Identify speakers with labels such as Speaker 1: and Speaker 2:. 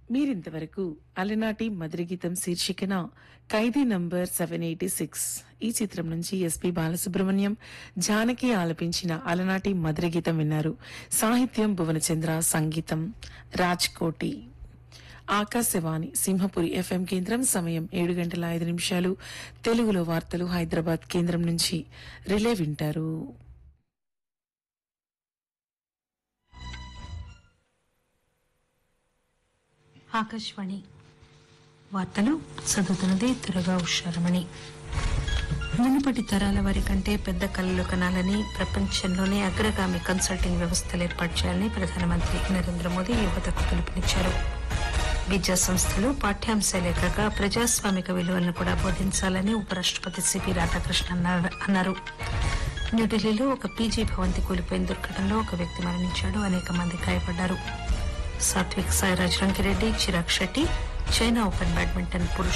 Speaker 1: మీరింతవరకు అలనాటి మధురగీతం శీర్షికన ఖైదీ నంబర్ 786 ఈ చిత్రం నుంచి ఎస్పి బాలసుబ్రహ్మణ్యం జానకి ఆలపించిన అలనాటి మధురగీతం విన్నారు. సాహిత్యం భువనచంద్ర, సంగీతం రాజ్ కోటి. ఆకాశవాణి సింహపురి ఎఫ్ఎం కేంద్రం. సమయం 7:05. తెలుగులో వార్తలు హైదరాబాద్ కేంద్రం నుంచి రిలే వింటారు.
Speaker 2: ఆకాశవాణి వార్తలు చదువుతున్నది త్వరగా ఉషారమణి. మునుపటి తరాల వారి కంటే పెద్ద కళలు కనాలని, ప్రపంచంలోనే అగ్రగామి కన్సల్టింగ్ వ్యవస్థలు ఏర్పాటు చేయాలని ప్రధానమంత్రి నరేంద్ర మోదీ యువతకు పిలుపునిచ్చారు. విద్యా సంస్థలు పాఠ్యాంశాలే కాక ప్రజాస్వామిక విలువలను కూడా బోధించాలని ఉపరాష్టపతి సిపి రాధాకృష్ణ అన్నారు. న్యూఢిల్లీలో ఒక పీజీ భవంతి కూలిపోయిన దుర్ఘటనలో ఒక వ్యక్తి మరణించాడు, అనేక మంది గాయపడ్డారు. Satvik Sairaj Rankireddy, Chirag Shetty China open badminton పురుష